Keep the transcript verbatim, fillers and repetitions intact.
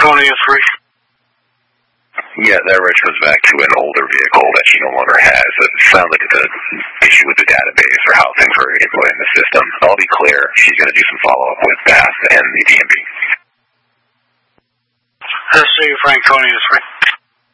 Franconia three. Yeah, that Rich goes back to an older vehicle that she no longer has. It sounds like it's an issue with the database or how things were input in the system. I'll be clear, she's going to do some follow-up with Bath and the D M V. S C Franconia three.